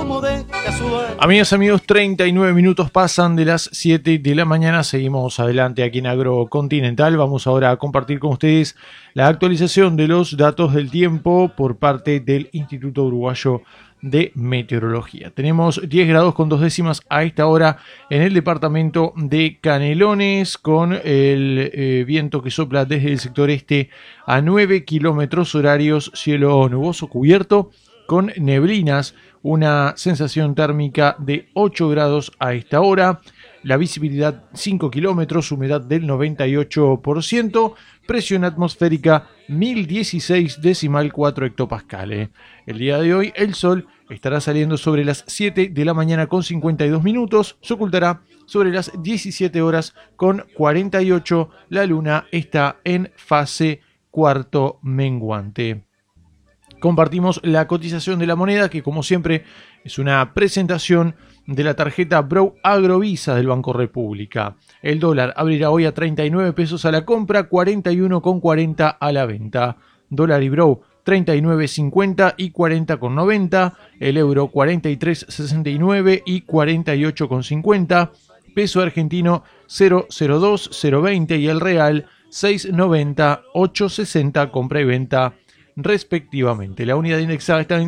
Amigas, amigos, 39 minutos pasan de las 7 de la mañana. Seguimos adelante aquí en Agrocontinental. Vamos ahora a compartir con ustedes la actualización de los datos del tiempo por parte del Instituto Uruguayo de Meteorología. Tenemos 10 grados con 2 décimas a esta hora en el departamento de Canelones, con el viento que sopla desde el sector este a 9 kilómetros horarios, cielo nuboso cubierto con neblinas, una sensación térmica de 8 grados a esta hora, la visibilidad 5 kilómetros, humedad del 98%, presión atmosférica 1016,4 hectopascales. El día de hoy el sol estará saliendo sobre las 7 de la mañana con 52 minutos, se ocultará sobre las 17 horas con 48, la luna está en fase cuarto menguante. Compartimos la cotización de la moneda, que como siempre es una presentación de la tarjeta Brow Agrovisa del Banco República. El dólar abrirá hoy a 39 pesos a la compra, 41,40 a la venta. Dólar y Brow 39,50 y 40,90. El euro 43,69 y 48,50. Peso argentino 0,02, 0,20 y el real 6,90, 8,60 compra y venta respectivamente. La unidad indexada está en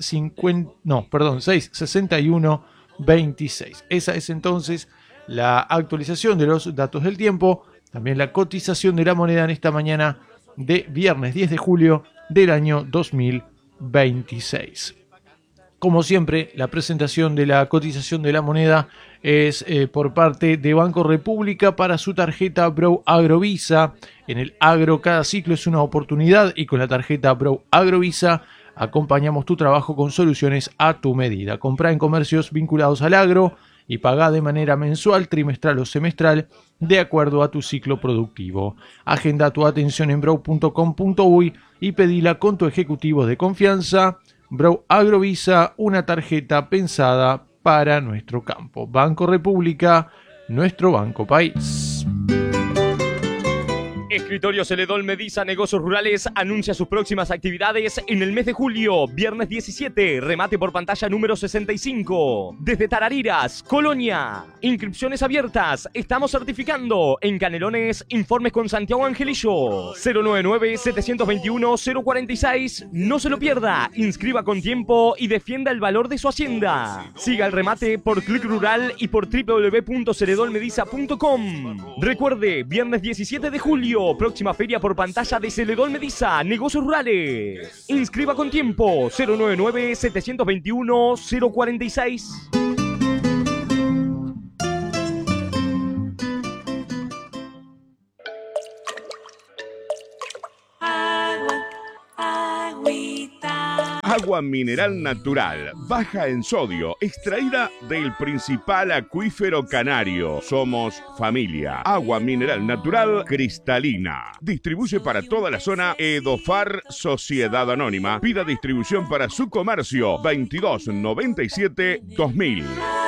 6,6126. Esa es entonces la actualización de los datos del tiempo, también la cotización de la moneda en esta mañana de viernes 10 de julio del año 2026. Como siempre, la presentación de la cotización de la moneda es por parte de Banco República para su tarjeta Brow Agrovisa. En el agro cada ciclo es una oportunidad y con la tarjeta Brow Agrovisa acompañamos tu trabajo con soluciones a tu medida. Comprá en comercios vinculados al agro y pagá de manera mensual, trimestral o semestral de acuerdo a tu ciclo productivo. Agenda tu atención en brow.com.uy y pedila con tu ejecutivo de confianza. Brow Agrovisa, una tarjeta pensada para nuestro campo. Banco República, nuestro banco país. Escritorio Celedón Mediza Negocios Rurales anuncia sus próximas actividades en el mes de julio. Viernes 17, remate por pantalla número 65. Desde Tarariras, Colonia. Inscripciones abiertas. Estamos certificando. En Canelones, informes con Santiago Angelillo. 099-721-046. No se lo pierda. Inscriba con tiempo y defienda el valor de su hacienda. Siga el remate por Clic Rural y por www.celedolmediza.com. Recuerde, viernes 17 de julio. Próxima feria por pantalla de Celedón Mediza, Negocios Rurales. Inscriba con tiempo, 099-721-046. Agua mineral natural, baja en sodio, extraída del principal acuífero canario. Somos familia. Agua mineral natural cristalina. Distribuye para toda la zona Edofar Sociedad Anónima. Pida distribución para su comercio 2297 2000.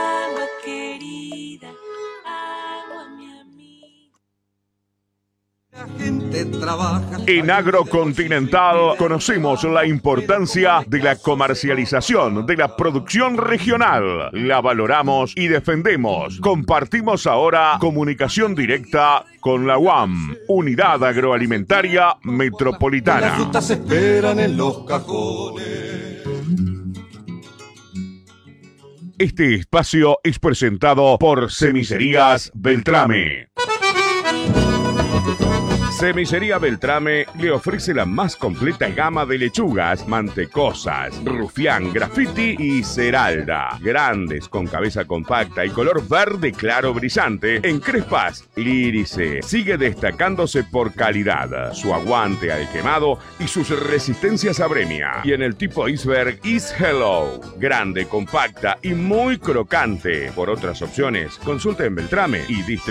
En Agrocontinental conocemos la importancia de la comercialización de la producción regional. La valoramos y defendemos. Compartimos ahora comunicación directa con la UAM, Unidad Agroalimentaria Metropolitana. Las frutas se esperan en los cajones. Este espacio es presentado por Semicerías Beltrame. Semicería Beltrame le ofrece la más completa gama de lechugas, mantecosas, rufián, graffiti y ceralda. Grandes, con cabeza compacta y color verde claro brillante, en crespas, lírice. Sigue destacándose por calidad, su aguante al quemado y sus resistencias a bremia. Y en el tipo iceberg is hello. Grande, compacta y muy crocante. Por otras opciones, consulta en Beltrame y distribuye